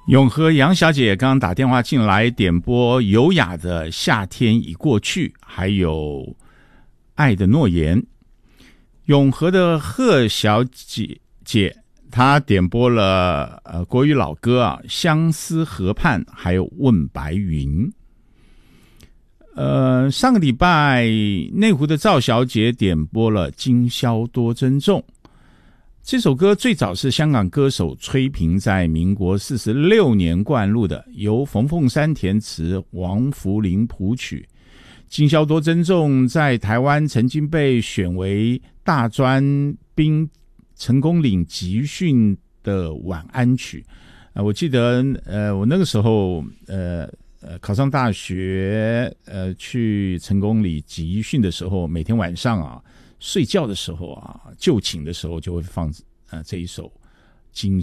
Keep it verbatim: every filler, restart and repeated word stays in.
永和杨小姐刚刚打电话进来点播优雅的《夏天已过去》，还有《爱的诺言》。永和的贺小姐姐她点播了呃国语老歌啊，《相思河畔》还有《问白云》。呃，上个礼拜内湖的赵小姐点播了《今宵多珍重》。这首歌最早是香港歌手崔萍在民国四十六年灌录的，由冯凤山填词，王福林谱曲。今宵多珍重在台湾曾经被选为大专兵成功岭集训的晚安曲。呃、我记得呃，我那个时候呃呃考上大学呃去成功岭集训的时候，每天晚上啊睡觉的时候啊，就寝的时候就会放呃这一首《今